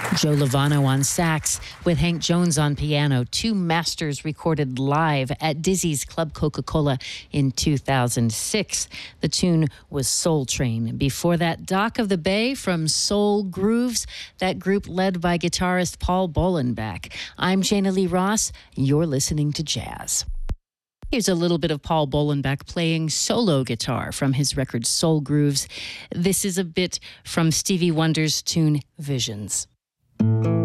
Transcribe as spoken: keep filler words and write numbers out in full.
Joe Lovano on sax with Hank Jones on piano, two masters recorded live at Dizzy's Club Coca-Cola in two thousand six. The tune was Soul Train. Before that, Dock of the Bay from Soul Grooves, that group led by guitarist Paul Bolenbach. I'm Jana Lee Ross. You're listening to Jazz. Here's a little bit of Paul Bolenbach playing solo guitar from his record Soul Grooves. This is a bit from Stevie Wonder's tune Visions.